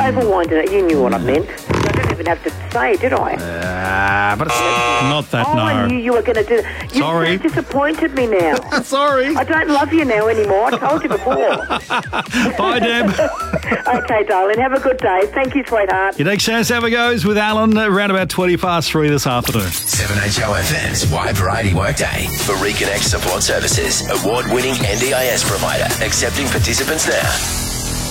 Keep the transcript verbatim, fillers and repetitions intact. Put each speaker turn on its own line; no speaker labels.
overwinding it. You knew what I meant. I didn't even have to say, did I?
Ah, but it's not that,
oh,
no.
I knew you were going to do that. You
Sorry.
disappointed me now.
Sorry.
I don't love you now anymore. I told you before.
Bye, Deb.
Okay, darling. Have a good day. Thank you, sweetheart.
Your next chance ever goes with Alan around about twenty past three this afternoon.
seven H O F M's Wide Variety Workday. For Reconnect Support Services, award-winning N D I S provider, accepting participants now.